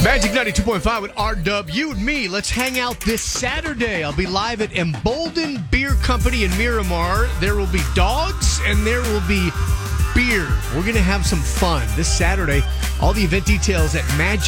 Magic 92.5 with RW. You and me, let's hang out this Saturday. I'll be live at Embolden Beer Company in Miramar. There will be dogs and there will be beer. We're going to have some fun this Saturday. All the event details at Magic.